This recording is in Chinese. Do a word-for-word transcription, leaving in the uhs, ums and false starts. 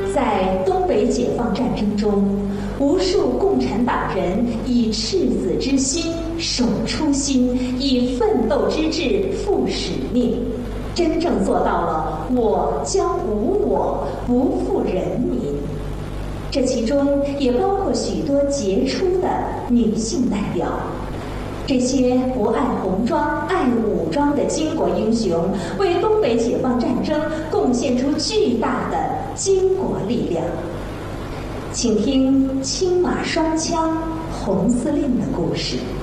在东北解放战争中，无数共产党人以赤子之心守初心，以奋斗之志负使命，真正做到了我将无我，不负人民。这其中也包括许多杰出的女性代表。这些不爱红装、爱武装的巾帼英雄，为东北解放战争贡献出巨大的巾帼力量。请听青马双枪红司令的故事。